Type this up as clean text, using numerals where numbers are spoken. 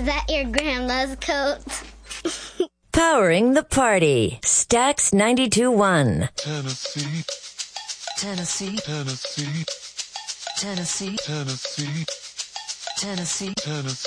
that your grandma's coat? Powering the party. Stax 92.1. Tennessee. Tennessee. Tennessee. Tennessee. Tennessee. Tennessee. Tennessee.